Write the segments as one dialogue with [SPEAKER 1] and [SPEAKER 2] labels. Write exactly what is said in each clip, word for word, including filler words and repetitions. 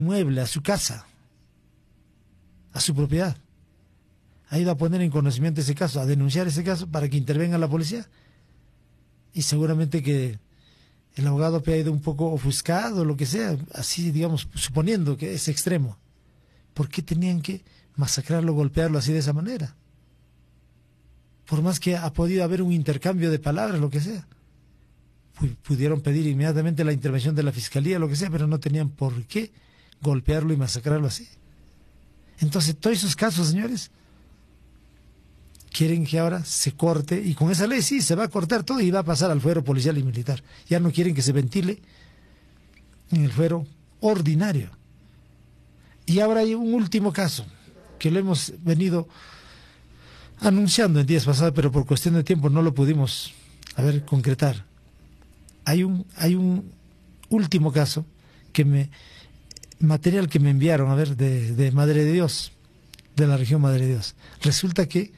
[SPEAKER 1] mueble, a su casa, a su propiedad. Ha ido a poner en conocimiento ese caso, a denunciar ese caso para que intervenga la policía. Y seguramente que el abogado ha ido un poco ofuscado, lo que sea, así digamos, suponiendo que es extremo. ¿Por qué tenían que masacrarlo, golpearlo así de esa manera? Por más que ha podido haber un intercambio de palabras, lo que sea. Pudieron pedir inmediatamente la intervención de la fiscalía, lo que sea, pero no tenían por qué golpearlo y masacrarlo así. Entonces, todos esos casos, señores, quieren que ahora se corte, y con esa ley sí, se va a cortar todo y va a pasar al fuero policial y militar. Ya no quieren que se ventile en el fuero ordinario. Y ahora hay un último caso, que lo hemos venido anunciando en días pasados, pero por cuestión de tiempo no lo pudimos, a ver, concretar. Hay un, hay un último caso, que me material que me enviaron, a ver, de, de Madre de Dios, de la región Madre de Dios. Resulta que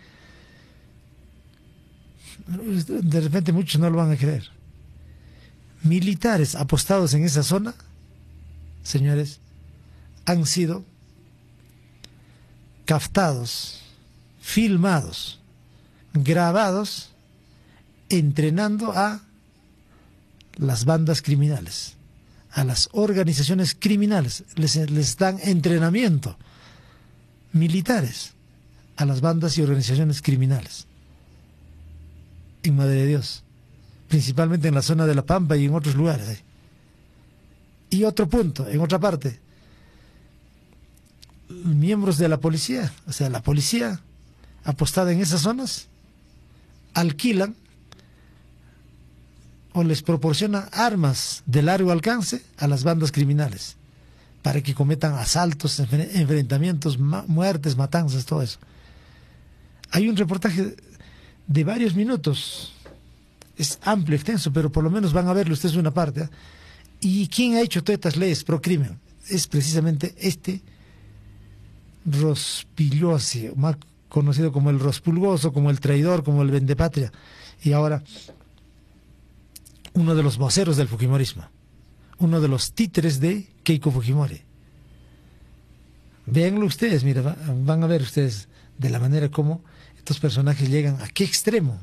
[SPEAKER 1] de repente muchos no lo van a creer. Militares apostados en esa zona, señores, han sido captados, filmados, grabados, entrenando a las bandas criminales, a las organizaciones criminales. Les, les dan entrenamiento militares a las bandas y organizaciones criminales en Madre de Dios, principalmente en la zona de La Pampa y en otros lugares. ¿eh? Y otro punto, en otra parte, miembros de la policía, o sea, la policía apostada en esas zonas, alquilan o les proporciona armas de largo alcance a las bandas criminales para que cometan asaltos, enfrentamientos, muertes, matanzas, todo eso. Hay un reportaje de varios minutos, es amplio, extenso, pero por lo menos van a verlo ustedes una parte. ¿eh? ¿Y quién ha hecho todas estas leyes pro crimen? Es precisamente este Rospigliosi, más conocido como el Rospulgoso, como el traidor, como el vendepatria, y ahora uno de los voceros del fujimorismo, uno de los títeres de Keiko Fujimori. Véanlo ustedes, mira, va, van a ver ustedes de la manera como estos personajes llegan a qué extremo.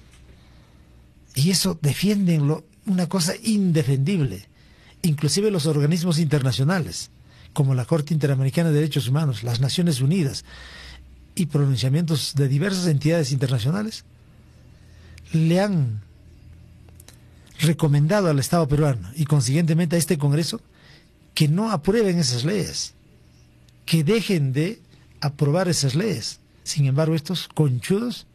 [SPEAKER 1] Y eso defienden lo, una cosa indefendible. Inclusive los organismos internacionales, como la Corte Interamericana de Derechos Humanos, las Naciones Unidas y pronunciamientos de diversas entidades internacionales, le han recomendado al Estado peruano y consiguientemente a este Congreso que no aprueben esas leyes, que dejen de aprobar esas leyes. Sin embargo, estos conchudos,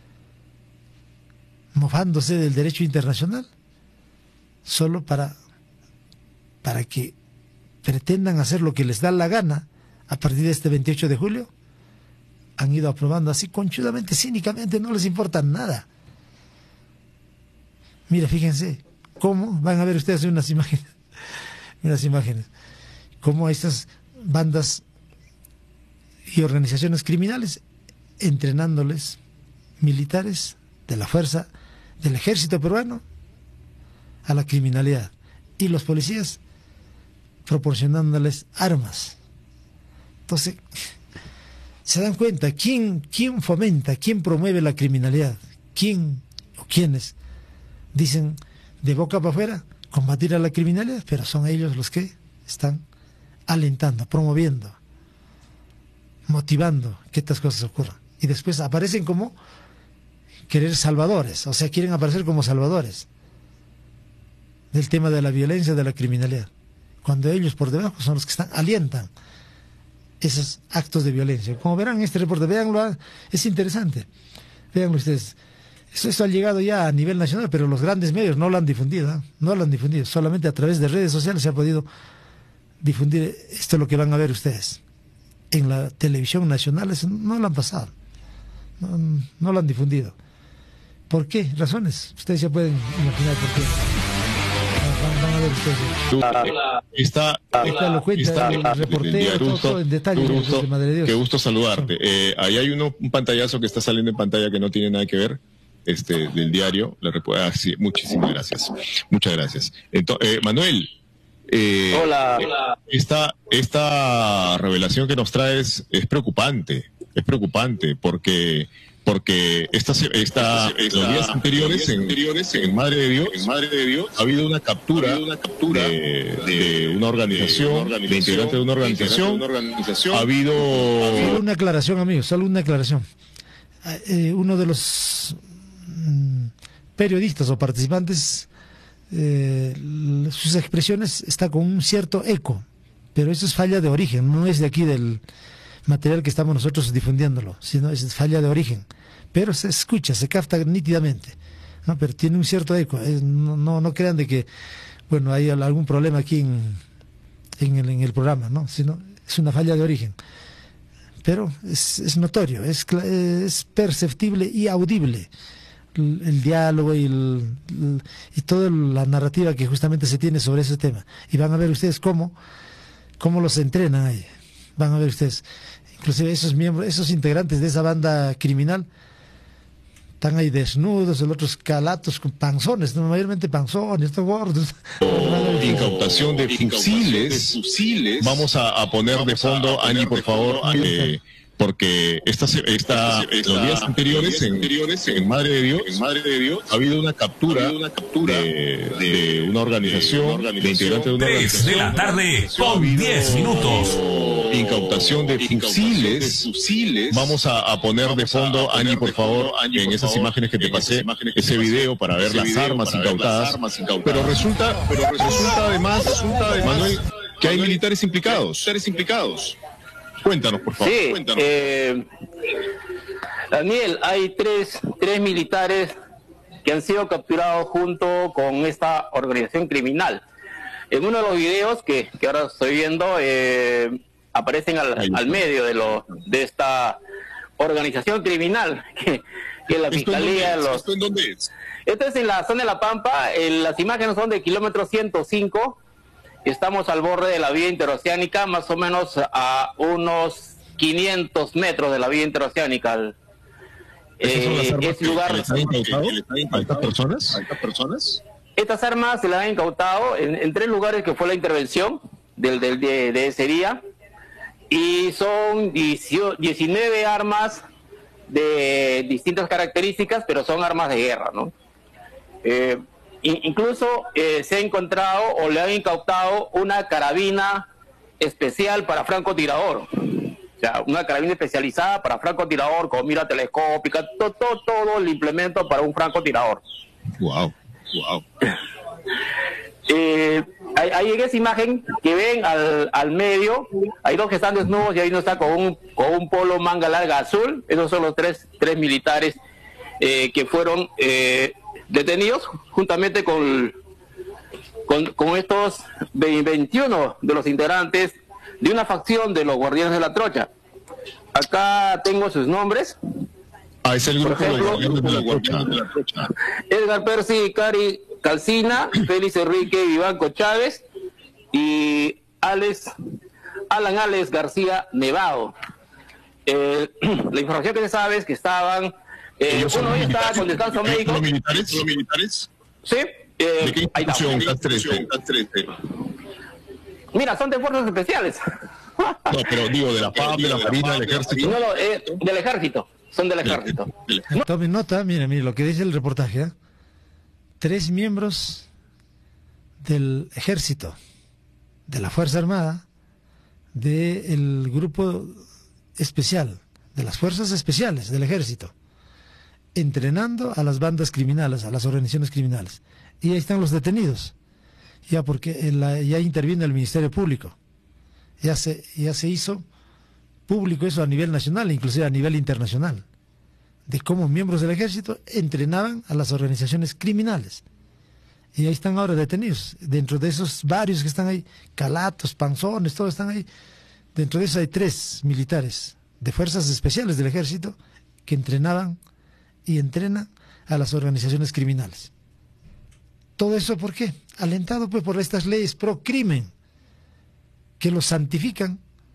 [SPEAKER 1] mofándose del derecho internacional, solo para, para que pretendan hacer lo que les da la gana a partir de este veintiocho de julio, han ido aprobando así conchudamente, cínicamente, no les importa nada. Mira, fíjense, cómo van a ver ustedes unas imágenes, unas imágenes, cómo estas bandas y organizaciones criminales entrenándoles militares de la fuerza del ejército peruano a la criminalidad, y los policías proporcionándoles armas. Entonces, se dan cuenta quién, quién fomenta, quién promueve la criminalidad, quién o quiénes dicen de boca para afuera combatir a la criminalidad, pero son ellos los que están alentando, promoviendo, motivando que estas cosas ocurran. Y después aparecen como querer salvadores, o sea, quieren aparecer como salvadores del tema de la violencia, de la criminalidad, cuando ellos por debajo son los que están, alientan esos actos de violencia. Como verán en este reporte, véanlo, es interesante, véanlo ustedes. Eso, eso ha llegado ya a nivel nacional, pero los grandes medios no lo han difundido, ¿eh? no lo han difundido, solamente a través de redes sociales se ha podido difundir. Esto es lo que van a ver ustedes. En la televisión nacional eso no lo han pasado, no, no lo han difundido. ¿Por qué? Razones, ustedes ya pueden imaginar por qué. Van, van a ver ustedes.
[SPEAKER 2] Está,
[SPEAKER 1] Esta lo cuenta
[SPEAKER 2] está,
[SPEAKER 1] el reportero, todo, todo en detalle.
[SPEAKER 2] Qué gusto,
[SPEAKER 1] de Madre de Dios.
[SPEAKER 2] qué gusto saludarte. Eh, ahí hay uno, un pantallazo que está saliendo en pantalla que no tiene nada que ver, este, del diario. Le ah, sí, muchísimas gracias. Muchas gracias. Entonces, eh, Manuel, Eh,
[SPEAKER 3] Hola.
[SPEAKER 2] Esta, esta revelación que nos traes es preocupante, es preocupante porque porque esta, esta, esta, los días anteriores, en, anteriores en, en Madre de Dios, en Madre de Dios ha habido una captura, habido una captura de, de, de, una organización, de, una organización, de integrante de una organización, de una organización. Ha habido
[SPEAKER 1] solo una aclaración, amigos, solo una aclaración. Eh, uno de los mm, periodistas o participantes, eh, sus expresiones está con un cierto eco, pero eso es falla de origen, no es de aquí del material que estamos nosotros difundiéndolo, sino es falla de origen, pero se escucha, se capta nítidamente, ¿no? Pero tiene un cierto eco, eh, no, no, no crean de que, bueno, hay algún problema aquí en, en, el, en el programa, ¿no? Sino es una falla de origen, pero es, es notorio, es, es perceptible y audible el, el diálogo y, el, el, y toda la narrativa que justamente se tiene sobre ese tema, y van a ver ustedes cómo, cómo los entrenan ahí. Van a ver ustedes, inclusive esos miembros, esos integrantes de esa banda criminal están ahí desnudos, el otros calatos con panzones, ¿no? Mayormente panzones, estos gordos.
[SPEAKER 2] Oh, incautación de fusiles. fusiles. Vamos a, a poner Vamos de fondo, Ani, por favor, eh, porque esta, esta, esta, los días anteriores, en, anteriores en, en Madre de Dios, en Madre de Dios ha habido una captura, habido una captura de, de, de una organización, de, una organización, de integrante de una
[SPEAKER 4] organización. tres de la tarde con diez minutos.
[SPEAKER 2] Incautación de fusiles. fusiles. Vamos a, a poner Vamos de fondo, Ani, por favor, Ani, en esas imágenes que te pasé, ese video para ver las armas incautadas. Pero resulta, pero resulta además, resulta además, Manuel, que hay militares implicados. Militares implicados. Cuéntanos, por favor.
[SPEAKER 3] Sí,
[SPEAKER 2] Cuéntanos.
[SPEAKER 3] Eh, Daniel, hay tres, tres militares que han sido capturados junto con esta organización criminal. En uno de los videos que, que ahora estoy viendo, eh, aparecen al, al medio de, lo, de esta organización criminal, que, que la Fiscalía...
[SPEAKER 2] ¿Esto,
[SPEAKER 3] los...
[SPEAKER 2] ¿Esto en dónde es?
[SPEAKER 3] Esto es en la zona de La Pampa, eh, las imágenes son del kilómetro ciento cinco, estamos al borde de la vía interoceánica, más o menos a unos quinientos metros de la vía interoceánica.
[SPEAKER 2] Eh, ¿Es lugar
[SPEAKER 3] que,
[SPEAKER 2] que les han incautado a estas personas? ¿A estas personas?
[SPEAKER 3] Estas armas se las han incautado en, en tres lugares que fue la intervención del, del, de, de ese día, y son diecinueve armas de distintas características, pero son armas de guerra, ¿no? Eh, incluso eh, se ha encontrado o le han incautado una carabina especial para francotirador, o sea, una carabina especializada para francotirador con mira telescópica, todo, todo, todo el implemento para un francotirador.
[SPEAKER 2] Wow, wow.
[SPEAKER 3] Eh, ahí en esa imagen que ven al, al medio, hay dos que están desnudos y ahí uno está con un, con un polo manga larga azul. Esos son los tres, tres militares eh, que fueron eh, detenidos juntamente con, con, con estos veintiuno de los integrantes de una facción de los Guardianes de la Trocha. Acá tengo sus nombres.
[SPEAKER 2] Ah, es el grupo
[SPEAKER 3] Por ejemplo,
[SPEAKER 2] de los Guardianes de la Trocha.
[SPEAKER 3] Edgar Percy, Cari Calcina, Félix Enrique Vivanco Chávez y Alex, Alan Alex García Nevado. Eh, la información que se sabe es que estaban, eh, uno hoy estaba con descanso médico.
[SPEAKER 2] ¿Los militares? ¿Los militares?
[SPEAKER 3] Sí. Eh,
[SPEAKER 2] ¿De qué institución? trece.
[SPEAKER 3] Mira, son de fuerzas especiales.
[SPEAKER 2] No, pero digo, de la P A M, de la Marina, del Ejército.
[SPEAKER 3] No, no, eh, del Ejército. Son del Ejército.
[SPEAKER 1] No. Tomen nota, miren, miren lo que dice el reportaje, ¿eh? Tres miembros del Ejército, de la Fuerza Armada, del grupo especial, de las Fuerzas Especiales del Ejército, entrenando a las bandas criminales, a las organizaciones criminales. Y ahí están los detenidos, ya porque la, ya interviene el Ministerio Público, ya se, ya se hizo público eso a nivel nacional, inclusive a nivel internacional, de cómo miembros del Ejército entrenaban a las organizaciones criminales. Y ahí están ahora detenidos. Dentro de esos varios que están ahí, calatos, panzones, todos están ahí. Dentro de esos hay tres militares de fuerzas especiales del Ejército que entrenaban y entrenan a las organizaciones criminales. ¿Todo eso por qué? Alentado pues por estas leyes pro crimen que los santifican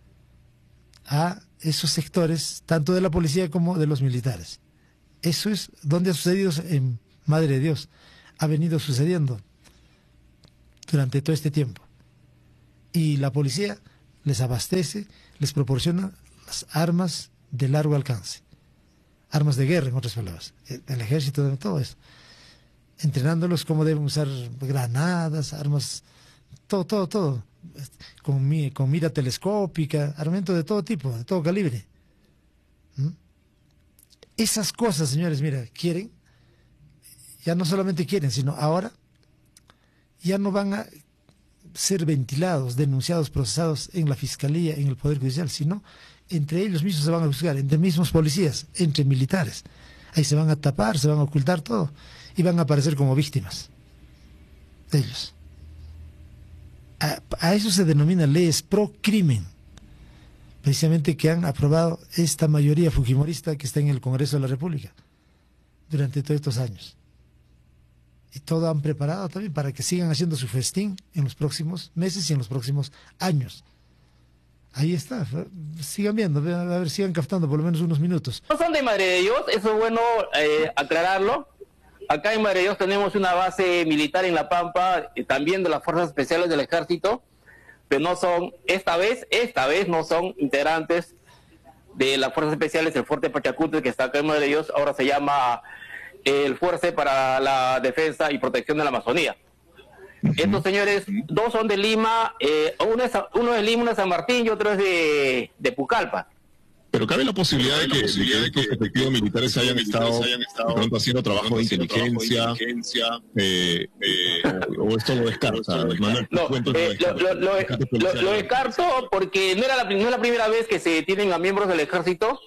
[SPEAKER 1] a esos sectores, tanto de la policía como de los militares. Eso es donde ha sucedido en Madre de Dios, ha venido sucediendo durante todo este tiempo. y la policía les abastece, les proporciona las armas de largo alcance, armas de guerra, en otras palabras, el ejército, todo eso, entrenándolos cómo deben usar granadas, armas, todo, todo, todo, con, mi, con mira telescópica, armamento de todo tipo, de todo calibre. ¿Mm? Esas cosas, señores, mira, quieren, ya no solamente quieren, sino ahora ya no van a ser ventilados, denunciados, procesados en la Fiscalía, en el Poder Judicial, sino entre ellos mismos se van a juzgar, entre mismos policías, entre militares. Ahí se van a tapar, se van a ocultar todo y van a aparecer como víctimas de ellos. A, a eso se denomina leyes pro crimen, precisamente que han aprobado esta mayoría fujimorista que está en el Congreso de la República durante todos estos años. Y todo han preparado también para que sigan haciendo su festín en los próximos meses y en los próximos años. Ahí está, sigan viendo, a ver, sigan captando por lo menos unos minutos.
[SPEAKER 3] No son de Madre de Dios, eso es bueno eh, aclararlo. Acá en Madre de Dios tenemos una base militar en La Pampa, eh, también de las Fuerzas Especiales del Ejército, pero no son, esta vez, esta vez no son integrantes de las Fuerzas Especiales del Fuerte Pachacútec, que está acá en Madre de Dios, ahora se llama el Fuerza para la Defensa y Protección de la Amazonía. Uh-huh. Estos señores, dos son de Lima, eh, uno, es, uno es de Lima, uno es de San Martín y otro es de, de Pucallpa.
[SPEAKER 2] Pero cabe la posibilidad de que, posibilidad de que estos efectivos militares de hayan estado, hayan estado de pronto haciendo trabajo de inteligencia, trabajo de inteligencia eh, eh, o, o esto lo descarta.
[SPEAKER 3] No, eh, lo, lo, lo, lo, lo descarto porque no, era la, no es la primera vez que se detienen a miembros del ejército.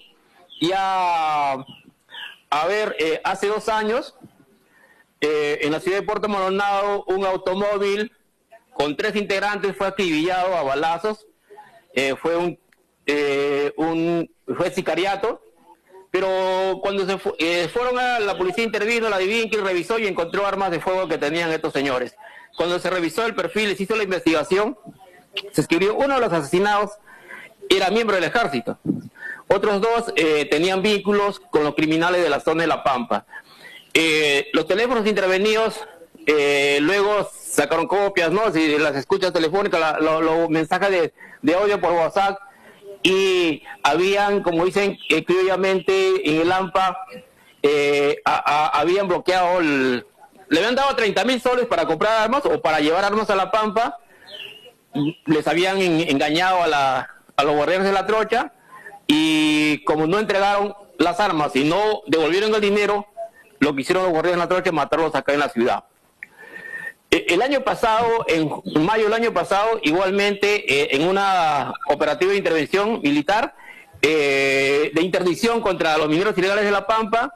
[SPEAKER 3] Ya, a ver, eh, hace dos años, eh, en la ciudad de Puerto Maldonado, un automóvil con tres integrantes fue acribillado a balazos. Eh, fue un Eh, un fue sicariato, pero cuando se fu eh, fueron a la policía intervino, la Divinqui revisó y encontró armas de fuego que tenían estos señores. Cuando se revisó el perfil, se hizo la investigación, se escribió uno de los asesinados era miembro del ejército, otros dos eh, tenían vínculos con los criminales de la zona de La Pampa. Eh, los teléfonos intervenidos eh, luego sacaron copias, ¿no? Si las escuchas telefónicas, la, los lo mensajes de, de audio por WhatsApp. Y habían, como dicen eh, criollamente en el AMPA, eh, a, a, habían bloqueado, el, le habían dado treinta mil soles para comprar armas o para llevar armas a La Pampa, les habían en, engañado a, la, a los guardianes de la trocha y como no entregaron las armas y no devolvieron el dinero, lo que hicieron los guardianes de la trocha es matarlos acá en la ciudad. El año pasado, en mayo del año pasado, igualmente eh, en una operativa de intervención militar, eh, de interdicción contra los mineros ilegales de La Pampa,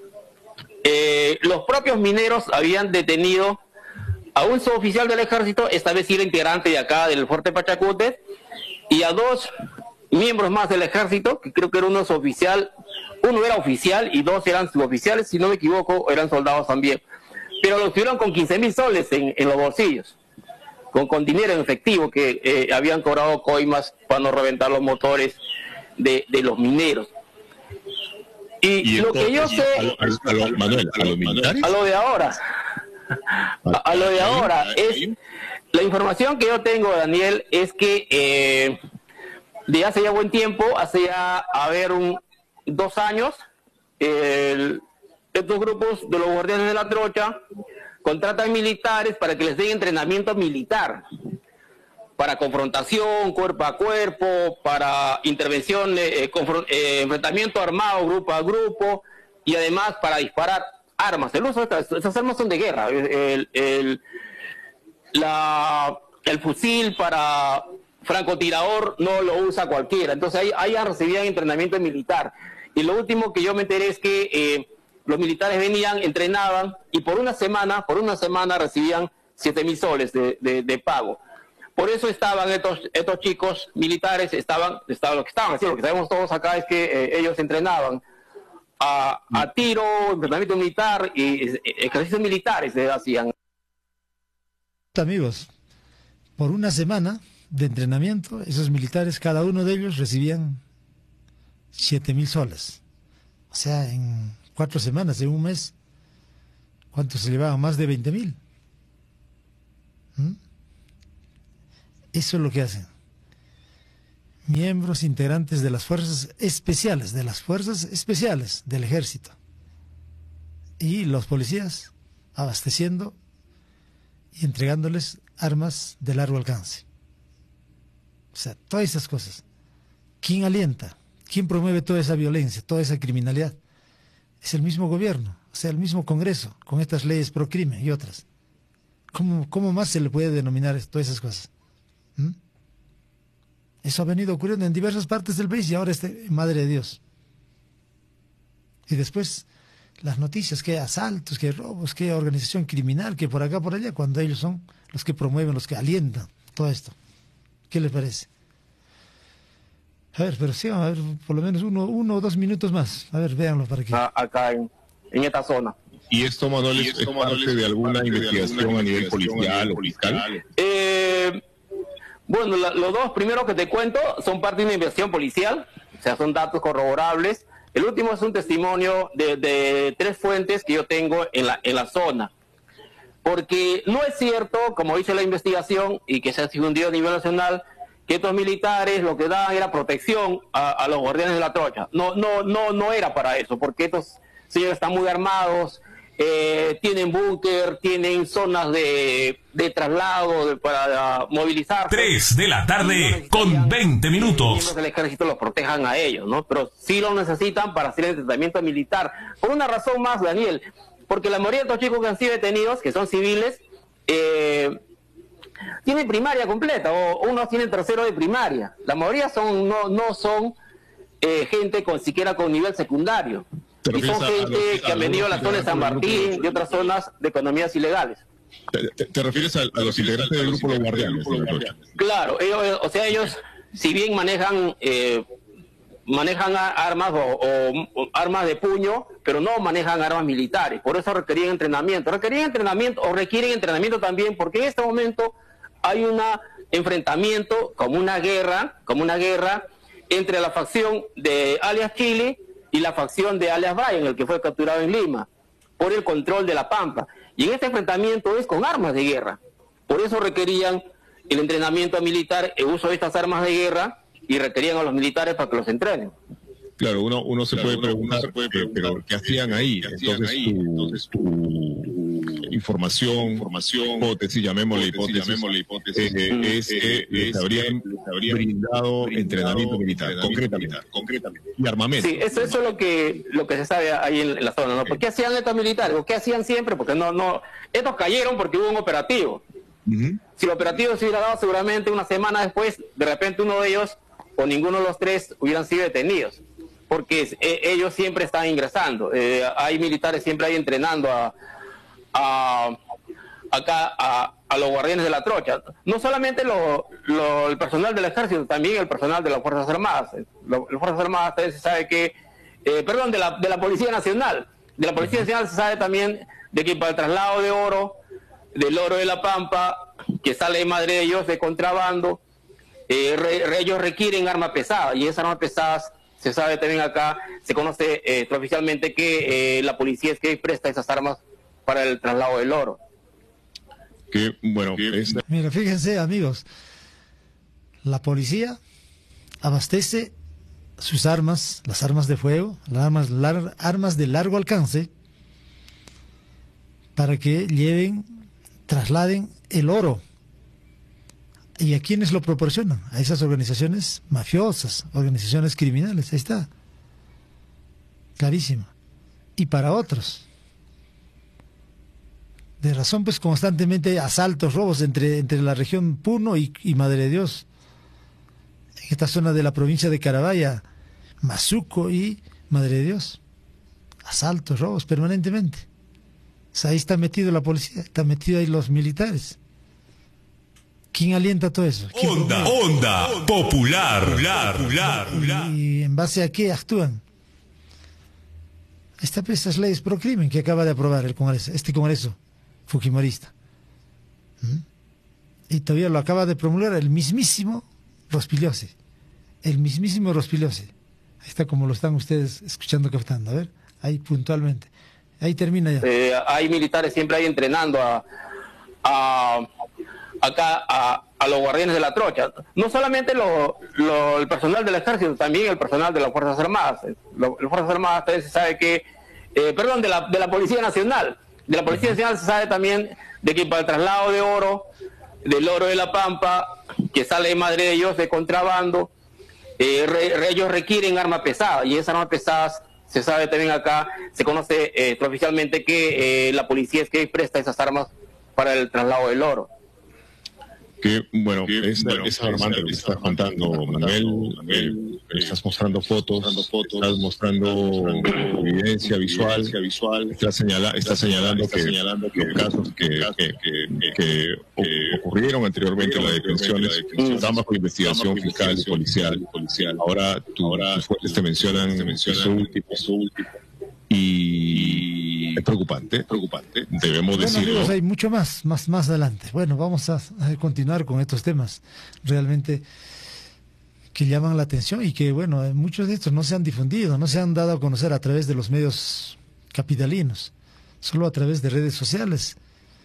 [SPEAKER 3] eh, los propios mineros habían detenido a un suboficial del ejército, esta vez era integrante de acá del Fuerte Pachacútec, y a dos miembros más del ejército, que creo que era uno suboficial, uno era oficial y dos eran suboficiales, si no me equivoco, eran soldados también. Pero lo tuvieron con quince mil soles en, en los bolsillos, con, con dinero en efectivo que eh, habían cobrado coimas para no reventar los motores de, de los mineros. Y, y lo entonces, que yo sé... A lo, a lo, Manuel, ¿a los militares? A lo de ahora. A, a lo de ahora. es La información que yo tengo, Daniel, es que eh, de hace ya buen tiempo, hace ya, a ver, un, dos años, el... estos grupos de los guardianes de la trocha contratan militares para que les den entrenamiento militar, para confrontación cuerpo a cuerpo, para intervención, eh, eh, enfrentamiento armado grupo a grupo y además para disparar armas. El uso de estas, estas armas son de guerra. El, el, la, el fusil para francotirador no lo usa cualquiera. Entonces ahí, ahí recibían entrenamiento militar. Y lo último que yo me enteré es que eh, los militares venían, entrenaban y por una semana, por una semana recibían siete mil soles de, de, de pago. Por eso estaban estos, estos chicos militares, estaban, estaban lo que estaban haciendo, lo que sabemos todos acá es que eh, ellos entrenaban a, a tiro, entrenamiento militar y eh, ejercicios militares eh, hacían.
[SPEAKER 1] Amigos, por una semana de entrenamiento, esos militares, cada uno de ellos recibían siete mil soles. O sea, en cuatro semanas, en un mes, ¿cuánto se llevaban? Más de veinte mil. ¿Mm? Eso es lo que hacen. Miembros integrantes de las fuerzas especiales, de las fuerzas especiales del ejército. Y los policías abasteciendo y entregándoles armas de largo alcance. O sea, todas esas cosas. ¿Quién alienta? ¿Quién promueve toda esa violencia, toda esa criminalidad? Es el mismo gobierno, o sea, el mismo Congreso, con estas leyes pro crimen y otras. ¿Cómo, cómo más se le puede denominar todas esas cosas? ¿Mm? Eso ha venido ocurriendo en diversas partes del país y ahora este, madre de Dios. Y después las noticias, que asaltos, que robos, que organización criminal, que por acá, por allá, cuando ellos son los que promueven, los que alientan todo esto. ¿Qué les parece? A ver, pero sí, a ver, por lo menos uno, uno o dos minutos más. A ver, véanlo para que...
[SPEAKER 3] Acá en, en esta zona.
[SPEAKER 2] ¿Y esto, Manuel, es, es parte de alguna parte investigación de alguna a nivel policial o fiscal?
[SPEAKER 3] Eh, bueno, la, los dos primeros que te cuento son parte de una investigación policial, o sea, son datos corroborables. El último es un testimonio de, de tres fuentes que yo tengo en la, en la zona. Porque no es cierto, como dice la investigación, y que se ha difundido a nivel nacional, que estos militares lo que daban era protección a, a los guardianes de la trocha. No, no, no, no era para eso, porque estos señores están muy armados, eh, tienen búnker, tienen zonas de, de traslado de, para movilizarse.
[SPEAKER 4] Tres de la tarde no con veinte minutos.
[SPEAKER 3] Que el ejército los protejan a ellos, ¿no? Pero sí lo necesitan para hacer el entrenamiento militar. Por una razón más, Daniel, porque la mayoría de estos chicos que han sido detenidos, que son civiles, eh, tienen primaria completa, o unos tienen tercero de primaria. La mayoría son no, no son eh, gente con siquiera con nivel secundario. Y son gente que han venido a la zona de San Martín y otras zonas de economías ilegales.
[SPEAKER 2] ¿Te, te, te refieres a, a los integrantes del grupo Los Guardianes?
[SPEAKER 3] Claro, ellos, o sea, ellos, si bien manejan eh, manejan armas o, o, o armas de puño, pero no manejan armas militares. Por eso requerían entrenamiento. Requerían entrenamiento o requieren entrenamiento también, porque en este momento hay un enfrentamiento, como una guerra, como una guerra entre la facción de alias Chile y la facción de alias Valle, el que fue capturado en Lima, por el control de la Pampa. Y en este enfrentamiento es con armas de guerra. Por eso requerían el entrenamiento militar, el uso de estas armas de guerra, y requerían a los militares para que los entrenen.
[SPEAKER 2] Claro, uno, uno se
[SPEAKER 3] claro,
[SPEAKER 2] puede
[SPEAKER 3] uno,
[SPEAKER 2] preguntar,
[SPEAKER 3] uno se puede
[SPEAKER 2] pero,
[SPEAKER 3] preguntar
[SPEAKER 2] pero ¿qué hacían ahí?
[SPEAKER 3] ¿qué hacían
[SPEAKER 2] Entonces,
[SPEAKER 3] ahí?
[SPEAKER 2] Tu,
[SPEAKER 3] Entonces
[SPEAKER 2] tu, tu información,
[SPEAKER 3] información,
[SPEAKER 2] hipótesis, llamémosle
[SPEAKER 3] hipótesis,
[SPEAKER 2] hipótesis,
[SPEAKER 3] llamémosle hipótesis
[SPEAKER 2] eh,
[SPEAKER 3] mm,
[SPEAKER 2] es que
[SPEAKER 3] eh,
[SPEAKER 2] les
[SPEAKER 3] es
[SPEAKER 2] habrían,
[SPEAKER 3] que les habrían
[SPEAKER 2] brindado,
[SPEAKER 3] brindado
[SPEAKER 2] entrenamiento militar,
[SPEAKER 3] entrenamiento
[SPEAKER 2] concretamente,
[SPEAKER 3] militar, concretamente.
[SPEAKER 2] Y armamento.
[SPEAKER 3] Sí, eso, eso es lo que lo que se sabe ahí en, en la zona, ¿no? ¿Por qué hacían estos militares? ¿O qué hacían siempre? Porque no, no, estos cayeron porque hubo un operativo.
[SPEAKER 2] Uh-huh.
[SPEAKER 3] Si el operativo se hubiera dado, seguramente una semana después, de repente uno de ellos o ninguno de los tres hubieran sido detenidos, porque eh, ellos siempre están ingresando. Eh, hay militares siempre ahí entrenando a, a acá a, a los guardianes de la trocha. No solamente lo, lo, el personal del ejército, también el personal de las Fuerzas Armadas. Lo, las Fuerzas Armadas también se sabe que, eh, perdón, de la, de la Policía Nacional. De la Policía Nacional se sabe también de que para el traslado de oro, del oro de la Pampa, que sale de Madre de ellos de contrabando, eh, re, re, ellos requieren armas pesadas, y esas armas pesadas se sabe también acá, se conoce eh, oficialmente que eh, la policía es que presta esas armas para el traslado del oro.
[SPEAKER 2] Que, bueno, es...
[SPEAKER 1] Mira, fíjense, amigos, la policía abastece sus armas, las armas de fuego, las armas, lar, armas de largo alcance, para que lleven, trasladen el oro. ¿Y a quiénes lo proporcionan? A esas organizaciones mafiosas, organizaciones criminales, ahí está. Clarísimo. Y para otros. De razón, pues constantemente asaltos, robos entre, entre la región Puno y, y Madre de Dios. En esta zona de la provincia de Carabaya, Mazuco y Madre de Dios. Asaltos, robos permanentemente. O sea, ahí está metido la policía, está metido ahí los militares. ¿Quién alienta todo eso?
[SPEAKER 4] Onda, onda, popular, popular, popular, popular.
[SPEAKER 1] ¿Y en base a qué actúan? Esta, estas leyes pro crimen que acaba de aprobar el Congreso, este Congreso fujimorista. ¿Mm? Y todavía lo acaba de promulgar el mismísimo Rospigliosi. El mismísimo Rospigliosi. Ahí está, como lo están ustedes escuchando, captando. A ver, ahí puntualmente. Ahí termina ya.
[SPEAKER 3] Eh, hay militares siempre ahí entrenando a, a acá a, a los guardianes de la trocha. No solamente lo, lo, el personal del ejército, también el personal de las Fuerzas Armadas. Lo, las Fuerzas Armadas también se sabe que, eh, perdón, de la, de la Policía Nacional. De la Policía Nacional se sabe también de que para el traslado de oro, del oro de la Pampa, que sale de Madre de Dios de contrabando, eh, re, re, ellos requieren armas pesadas, y esas armas pesadas se sabe también acá, se conoce eh, oficialmente que eh, la policía es que presta esas armas para el traslado del oro.
[SPEAKER 2] Que, bueno, que, es, bueno, es alarmante lo que estás contando, Manuel. Manuel eh, estás mostrando fotos, fotos estás mostrando evidencia visual, visual estás, señala, estás señalando que, señalando que los casos que, que, que, que, que ocurrieron anteriormente en las detenciones están bajo investigación fiscal y policial. policial. Ahora, tú, ahora tus fuentes te mencionan, te mencionan eso último, eso último. Y es preocupante, es preocupante, debemos
[SPEAKER 1] bueno,
[SPEAKER 2] decirlo.
[SPEAKER 1] Amigos, hay mucho más, más, más adelante. Bueno, vamos a, a continuar con estos temas realmente que llaman la atención y que, bueno, muchos de estos no se han difundido, no se han dado a conocer a través de los medios capitalinos, solo a través de redes sociales.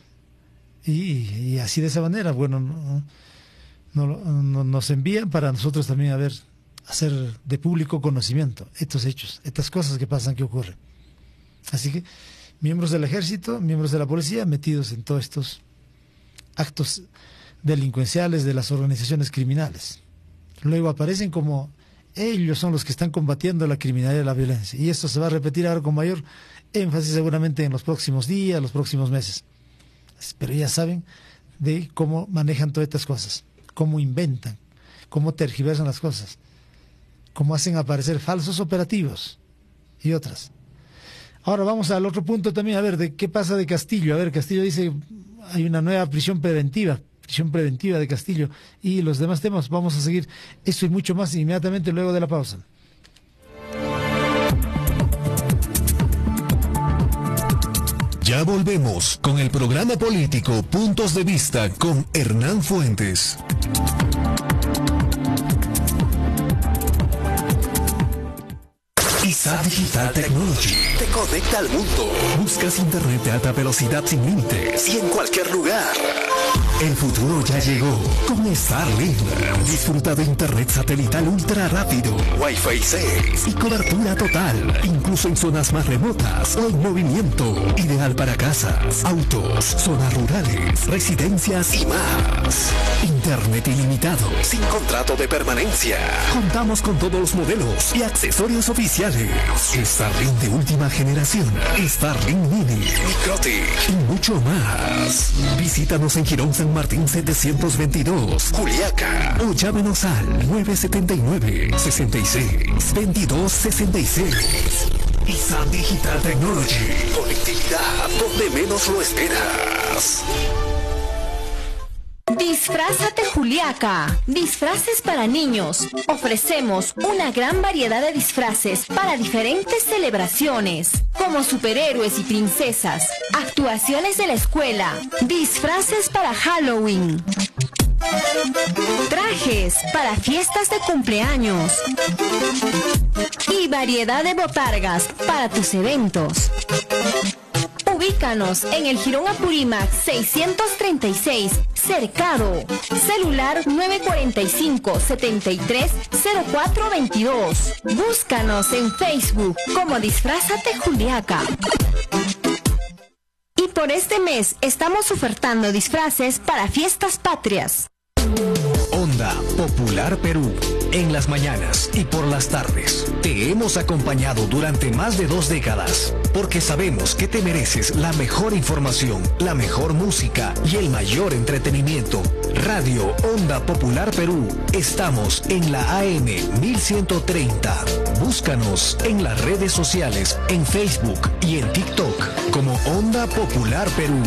[SPEAKER 1] Y, y así de esa manera, bueno, no, no, no, nos envían para nosotros también a ver, hacer de público conocimiento estos hechos, estas cosas que pasan, que ocurren. Así que miembros del ejército, miembros de la policía metidos en todos estos actos delincuenciales de las organizaciones criminales. Luego aparecen como ellos son los que están combatiendo la criminalidad y la violencia. Y esto se va a repetir ahora con mayor énfasis seguramente en los próximos días, los próximos meses. Pero ya saben de cómo manejan todas estas cosas, cómo inventan, cómo tergiversan las cosas, cómo hacen aparecer falsos operativos y otras. Ahora vamos al otro punto también, a ver, de qué pasa de Castillo. A ver, Castillo dice, hay una nueva prisión preventiva, prisión preventiva de Castillo, y los demás temas, vamos a seguir esto y mucho más inmediatamente luego de la pausa.
[SPEAKER 5] Ya volvemos con el programa político Puntos de Vista con Hernán Fuentes. I S A Digital Technology te conecta al mundo. Buscas internet de alta velocidad sin límites y en cualquier lugar. El futuro ya llegó con Starlink. Disfruta de internet satelital ultra rápido, Wi-Fi seis y cobertura total, incluso en zonas más remotas o en movimiento. Ideal para casas, autos, zonas rurales, residencias y más. Internet ilimitado, sin contrato de permanencia. Contamos con todos los modelos y accesorios oficiales. Starlink de última generación, Starlink Mini, Microtic y mucho más. Visítanos en Girón San Martín setecientos veintidós, Juliaca, o llámenos al nueve siete nueve, seis seis, veintidós sesenta y seis. I S A Digital Technology, conectividad donde menos lo esperas.
[SPEAKER 6] Disfrázate Juliaca, disfraces para niños. Ofrecemos una gran variedad de disfraces para diferentes celebraciones, como superhéroes y princesas, actuaciones de la escuela, disfraces para Halloween, trajes para fiestas de cumpleaños y variedad de botargas para tus eventos. Ubícanos en el Jirón Apurímac seiscientos treinta y seis, Cercado. Celular nueve cuatro cinco, siete tres, cero cuatro dos dos. Búscanos en Facebook como Disfrázate Juliaca. Y por este mes estamos ofertando disfraces para fiestas patrias.
[SPEAKER 5] Onda Popular Perú, en las mañanas y por las tardes. Te hemos acompañado durante más de dos décadas, porque sabemos que te mereces la mejor información, la mejor música y el mayor entretenimiento. Radio Onda Popular Perú, estamos en la A M mil ciento treinta. Búscanos en las redes sociales, en Facebook y en TikTok como Onda Popular Perú.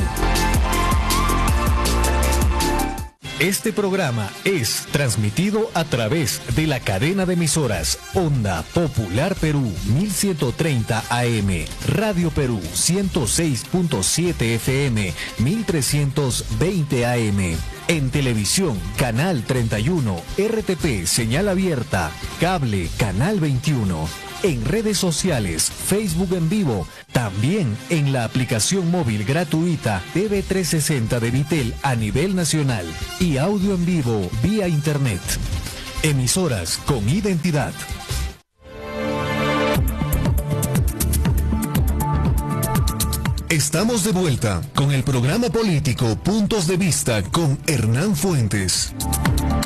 [SPEAKER 5] Este programa es transmitido a través de la cadena de emisoras Onda Popular Perú mil ciento treinta A M, Radio Perú ciento seis punto siete F M, mil trescientos veinte A M, En televisión, Canal treinta y uno, R T P, señal abierta, cable, Canal veintiuno. En redes sociales, Facebook en vivo, también en la aplicación móvil gratuita T V trescientos sesenta de Vitel a nivel nacional y audio en vivo vía internet. Emisoras con identidad. Estamos de vuelta con el programa político Puntos de Vista con Hernán Fuentes.